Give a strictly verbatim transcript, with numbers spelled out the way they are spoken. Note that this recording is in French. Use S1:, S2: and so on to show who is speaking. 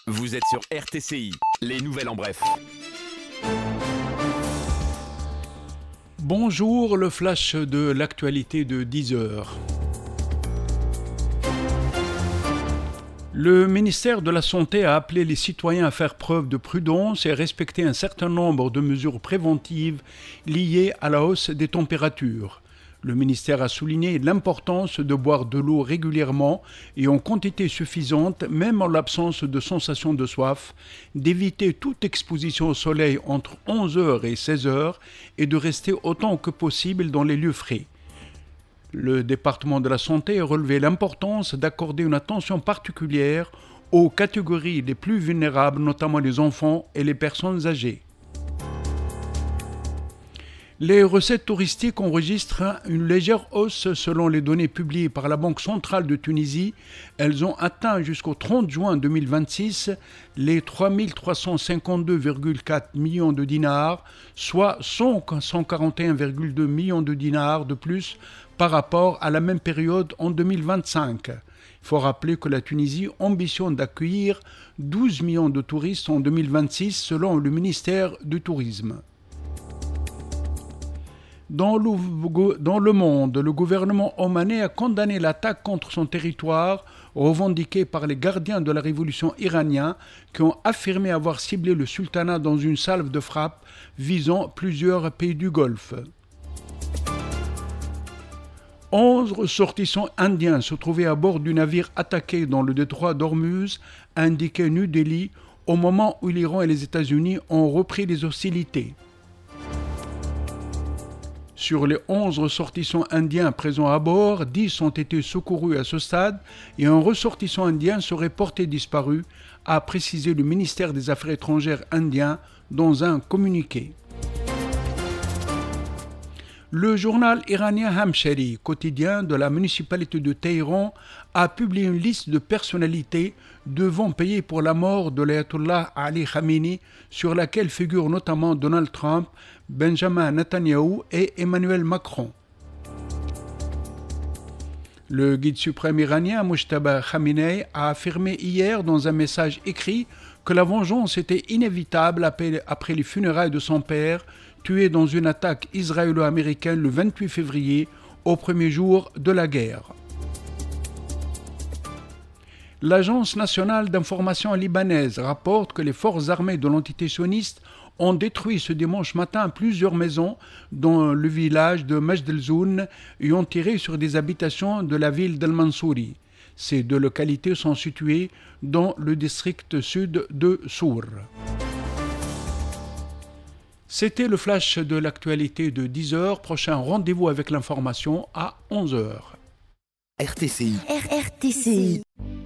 S1: Vous êtes sur R T C I, les nouvelles en bref.
S2: Bonjour, le flash de l'actualité de dix heures. Le ministère de la Santé a appelé les citoyens à faire preuve de prudence et respecter un certain nombre de mesures préventives liées à la hausse des températures. Le ministère a souligné l'importance de boire de l'eau régulièrement et en quantité suffisante, même en l'absence de sensation de soif, d'éviter toute exposition au soleil entre onze heures et seize heures et de rester autant que possible dans les lieux frais. Le département de la Santé a relevé l'importance d'accorder une attention particulière aux catégories les plus vulnérables, notamment les enfants et les personnes âgées. Les recettes touristiques enregistrent une légère hausse selon les données publiées par la Banque centrale de Tunisie. Elles ont atteint jusqu'au trente juin deux mille vingt-six les trois mille trois cent cinquante-deux virgule quatre millions de dinars, soit cent quarante et un virgule deux millions de dinars de plus par rapport à la même période en deux mille vingt-cinq. Il faut rappeler que la Tunisie ambitionne d'accueillir douze millions de touristes en deux mille vingt-six selon le ministère du Tourisme. Dans le, dans le monde, le gouvernement omanais a condamné l'attaque contre son territoire revendiquée par les gardiens de la révolution iranienne qui ont affirmé avoir ciblé le sultanat dans une salve de frappe visant plusieurs pays du Golfe. Onze ressortissants indiens se trouvaient à bord du navire attaqué dans le détroit d'Ormuz, a indiqué New Delhi, au moment où l'Iran et les États-Unis ont repris les hostilités. Sur les onze ressortissants indiens présents à bord, dix ont été secourus à ce stade et un ressortissant indien serait porté disparu, a précisé le ministère des Affaires étrangères indien dans un communiqué. Le journal iranien Hamshari, quotidien de la municipalité de Téhéran, a publié une liste de personnalités devant payer pour la mort de l'ayatollah Ali Khamenei, sur laquelle figurent notamment Donald Trump, Benjamin Netanyahu et Emmanuel Macron. Le guide suprême iranien Mojtaba Khamenei a affirmé hier dans un message écrit que la vengeance était inévitable après les funérailles de son père, tué dans une attaque israélo-américaine le vingt-huit février, au premier jour de la guerre. L'Agence nationale d'information libanaise rapporte que les forces armées de l'entité sioniste ont détruit ce dimanche matin plusieurs maisons dans le village de Majd el-Zoun et ont tiré sur des habitations de la ville d'Al-Mansouri. Ces deux localités sont situées dans le district sud de Sour. C'était le flash de l'actualité de dix heures. Prochain rendez-vous avec l'information à onze heures.
S1: R T C I.
S3: R R T C I.